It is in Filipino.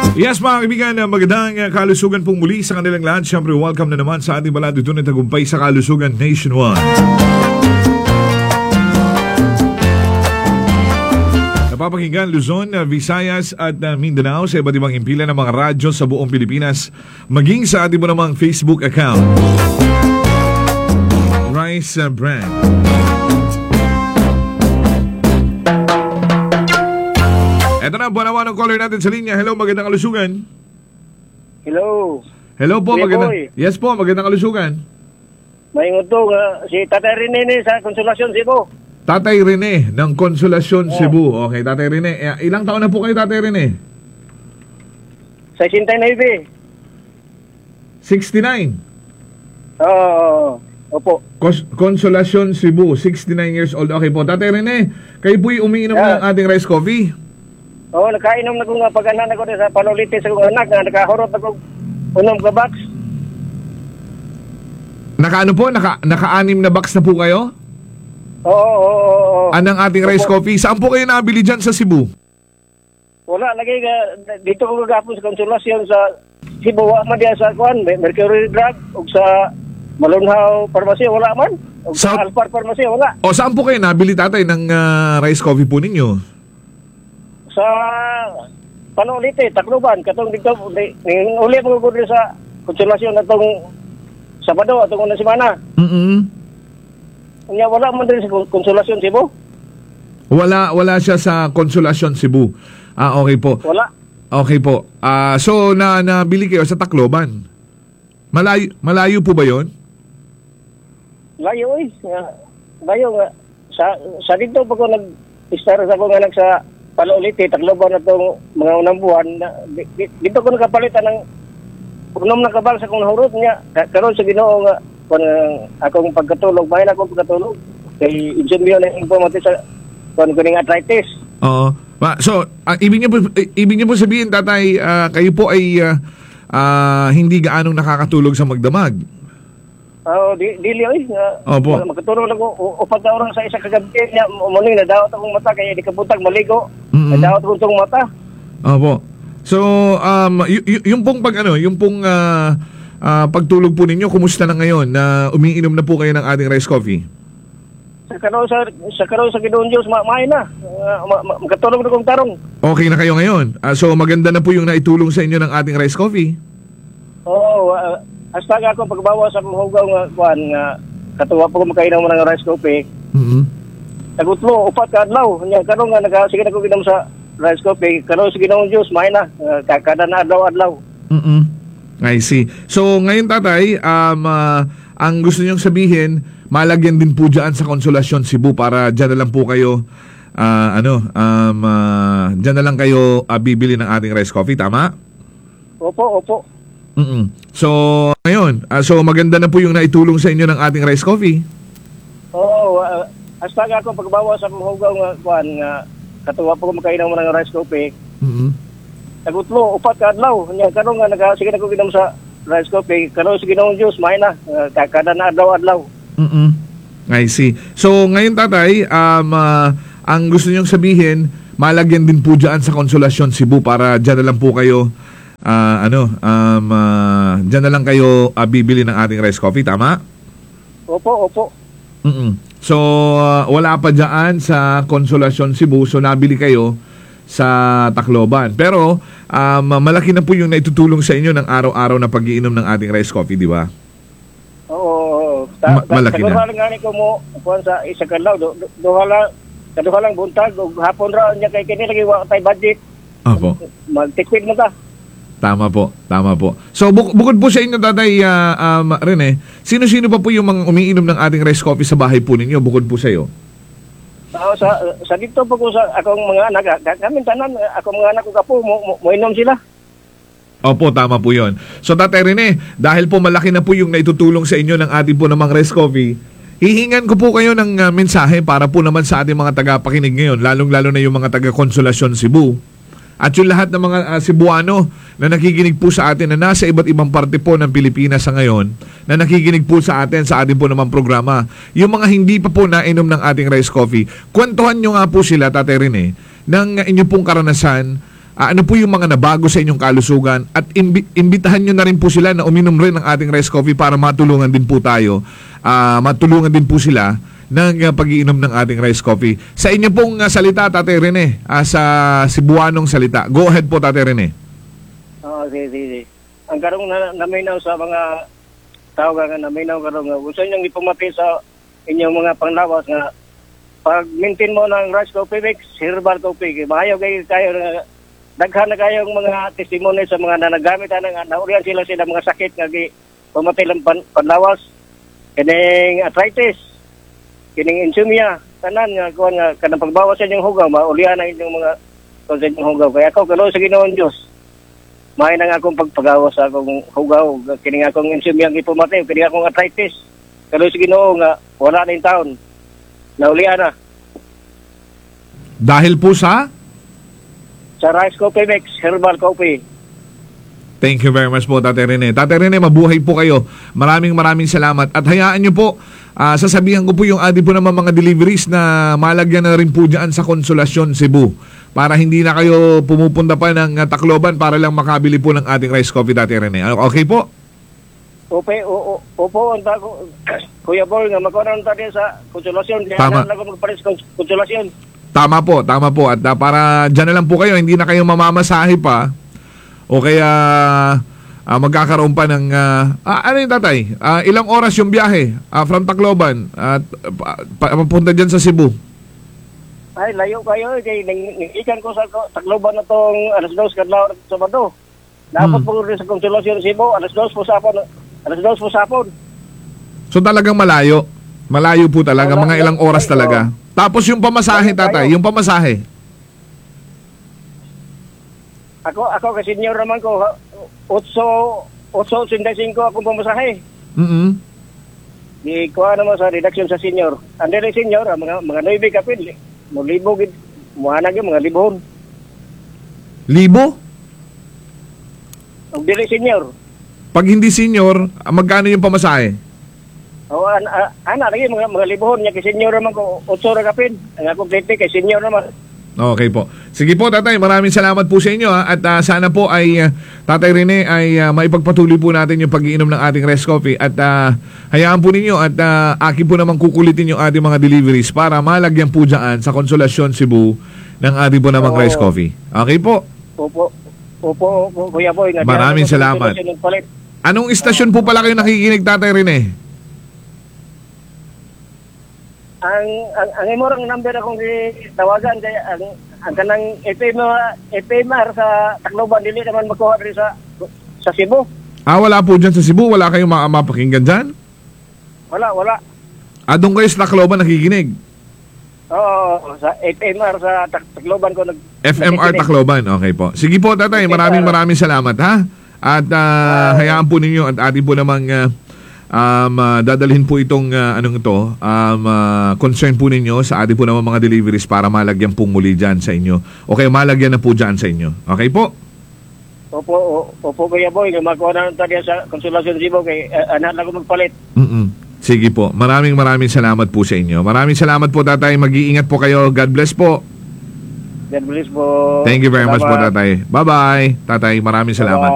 Yes mga kaibigan, magandang kalusugan pong muli sa kanilang lahat. Siyempre welcome na naman sa ating balado doon at tagumpay sa kalusugan nationwide. Napapakinggan Luzon, Visayas at Mindanao sa iba't ibang himpilan ng mga radyo sa buong Pilipinas, maging sa ating mo namang Facebook account Rice Brand. Ito na, buwan ng caller natin sa linya. Hello, magandang kalusugan. Hello. Hello po, Kuya magandang... Boy. Yes po, magandang kalusugan. May ngutong si Tatay Rene ni sa Konsolasyon Cebu. Tatay Rene ng Konsolasyon Cebu. Okay, Tatay Rene. Ilang taon na po kayo, Tatay Rene? 69. 69. Opo. Konsolasyon Cebu, 69 years old. Okay po, Tatay Rene, kayo po'y umiinom ng ating rice coffee? Oo, nakainom na ko nga pag-anan ako sa panulitis sa kong anak nga nakahurot ako unom ka box. Nakaano po? Naka-anim na box na po kayo? Oo. Anong ating rice coffee? Saan po kayo nabili dyan sa Cebu? Wala lagi dito ko gagapon sa Konsolasyon sa Cebu. Wala man diya sa kuan, Mercury Drug ug sa Malunhaw Pharmacy wala man. Ug sa Alpar Pharmacy wala. O saan po kayo nabili, tatay, ng rice coffee po ninyo? Sa Panulite, Tacloban, katong dito uli mo ko sa Konsolasyon atong Sabado atong unang semana. Nya wala man din sa Konsolasyon Cebu. Wala siya sa Konsolasyon Cebu. Okay po. Wala. Okay po. So nabili kayo sa Tacloban. Malayo po ba 'yon? Layo Layo nga. Sa dito pa ko nag-start sa akong anak sa Panulite, Tacloban atong mga unang buwan. Dito ko nakapalitan ng unom na kabal sa akong nahurot niya. Karon sa Ginoo nga akong pagkatulog, bahay na akong pagkatulog. Kay insumbyo na informati sa kuning arthritis. Oo. So, ibig niyo po sabihin, tatay, kayo po ay hindi gaanong nakakatulog sa magdamag? Dili Opo. Makatulog lang ko upat na oras sa isa kagabi niya. Umuning na daot akong mata kaya di kabuntag maligo. Daot ko itong mata. Opo. So, yung pong pagtulog po ninyo, kumusta na ngayon na umiinom na po kayo ng ating rice coffee? Sa karon sa Ginoong Diyos, maay na. Makatulog na kong tarong. Okay na kayo ngayon? So, maganda na po yung naitulong sa inyo ng ating rice coffee? Oo. Hasta ako pagbawa sa mahugaw nga kuan nga katuwa po ko makainom ng rice coffee. Tagutlo upat ka adlaw. Nya karon nga nagasige na ko ginom sa rice coffee. Karon sa Ginoong Diyos maay na kada na adlaw. I see. So ngayon, tatay, ang gusto niyong sabihin, malagyan din po dyan sa Konsolasyon Cebu para dyan na lang po kayo dyan na lang kayo bibili ng ating rice coffee, tama? Opo. So, ngayon, so maganda na po yung naitulong sa inyo ng ating rice coffee. Oo, hasta ako pagbawa sa mahugaw nga kuan nga katuwa po ko makainom ng rice coffee. Tagutlo upat ka adlaw. Nya karon nga nagasige na ko ginom sa rice coffee. Karon sa Ginoong Diyos maay na kada na adlaw. I see. So, ngayon, tatay, ang gusto niyong sabihin, malagyan din po dyan sa Konsolasyon Cebu para dyan na lang po kayo dyan na lang kayo bibili ng ating rice coffee, tama? Opo. So, wala pa dyan sa Konsolasyon Cebu, so nabili kayo sa Tacloban. Pero, malaki na po yung naitutulong sa inyo ng araw-araw na pag-iinom ng ating rice coffee, di ba? Oo. Malaki na. Kaduha lang ko mo kuan sa isa kadlaw. Kaduha lang buntag ug hapon ra nya kay kini lagi wa tay budget. Opo. Magtikwid mo ta. Tama po. So, bukod po sa inyo, tatay Rene, sino-sino pa po yung mga umiinom ng ating rice coffee sa bahay po ninyo, bukod po sa iyo? Sa dito po ko sa akong mga anak, kami tanan, akong mga anak ko kapo, mo inom sila. Opo, tama po yun. So, tatay Rene, dahil po malaki na po yung naitutulong sa inyo ng ating po namang rice coffee, hihingan ko po kayo ng mensahe para po naman sa ating mga tagapakinig ngayon, lalong-lalo na yung mga taga-Konsolasyon Cebu. At yung lahat ng mga Cebuano na nakikinig po sa atin na nasa iba't ibang parte po ng Pilipinas sa ngayon, na nakikinig po sa atin sa ating po namang programa, yung mga hindi pa po nainom ng ating rice coffee, kwentuhan nyo nga po sila, Tatay Rene, ng inyong pong karanasan ano po yung mga nabago sa inyong kalusugan at imbitahan nyo na rin po sila na uminom rin ng ating rice coffee para matulungan din po tayo, matulungan din po sila ng pag-iinom ng ating rice coffee. Sa inyo pong salita, Tate Rene, sa Cebuanong salita. Go ahead po, Tate Rene. Oo, sige. Ang karong naminaw sa mga tao nga naminaw karong nga gusto niyang ipumati sa inyong mga panglawas nga pag maintain mo ng rice coffee mix, herbal coffee, maayo kayo nga daghan na kayong mga testimony sa mga nanagamit nga naurihan sila mga sakit nga pumati lang panlawas, kining arthritis, kining insomnia, tanan nga kuan nga kanang pagbawas sa inyong hugaw, maulihan na inyong mga kuan sa inyong hugaw. Kaya ako kalo sa Ginoong Dios, may nang akong pagpagawas sa akong hugaw, kining akong insomnia nga ipumati, kining akong arthritis. Kalo sa Ginoo nga wala na yung taon, naulihan na. Dahil po sa Rice Coffee Mix, herbal coffee. Thank you very much po, Tate Rene. Tate Rene, mabuhay po kayo. Maraming salamat. At hayaan nyo po, sasabihan ko po yung ating po naman mga deliveries na malagyan na rin po dyan sa Consolacion, Cebu. Para hindi na kayo pumupunta pa ng Tacloban para lang makabili po ng ating rice coffee, Tate Rene. Okay po? Opo, anta ko. Kuya Boy, nga magkaroon tayo sa Consolacion. Tama. Kaya lang magpalis sa Consolacion. Tama po. At para dyan na lang po kayo, hindi na kayo mamamasahe pa. O kaya magkakaroon pa ng ano yung tatay? Ilang oras yung biyahe from Tacloban at papunta dyan sa Cebu? Ay, layo kayo. Ikan ko sa Tacloban na itong alas 2 kadlaw sa Sabado. Dapat po rin sa Consolacion Cebu, alas 2 po sapon. So talagang malayo. Malayo po talaga. Mga ilang oras talaga. Tapos yung pamasahe, tatay. Yung pamasahe. Ako kasi senior naman ko, 8.85 akong pamasahe. Di kuha naman sa reduction sa senior. Ang dili senior, mga 9 kapil. Libo, muhanag yung mga libon. Libo? Ang dili senior. Pag hindi senior, magkano yung pamasahe? Lagi mga libon niya kay senior naman ko 8 ra kapil. Ang akong 20 kay senior naman. Okay po. Sige po, tatay. Maraming salamat po sa inyo. At sana po ay Tatay Rene ay maipagpatuloy po natin yung pag-iinom ng ating rice coffee. At hayaan po ninyo at akin po naman kukulitin yung ating mga deliveries para malagyan po dyan sa Consolacion Cebu ng ating po namang rice coffee. Okay po? Opo, Kuya Boy. Maraming salamat. Anong istasyon po pala kayo nakikinig, Tatay Rene? Ang imorang number akong tawagan kay ang kanang FMR sa Tacloban dili naman makuha rin sa Cebu. Wala po dyan sa Cebu? Wala kayong mapakinggan dyan? Wala. Doon kayo sa Tacloban nakikinig? Oo, sa FMR sa Tacloban ko FMR Tacloban, okay po. Sige po, tatay, maraming salamat ha. At hayaan po ninyo at atin po namang dadalhin po itong concern po ninyo sa atin po naman mga deliveries para malagyan po muli dyan sa inyo. Okay, malagyan na po dyan sa inyo. Okay po? Opo, Kuya Boy. Magkuha na tayo sa Consolacion Cebu kay anak na ko magpalit. Sige po. Maraming salamat po sa inyo. Maraming salamat po, tatay. Mag-iingat po kayo. God bless po. God bless po. Thank you very much po, tatay. Bye-bye. Tatay, maraming salamat.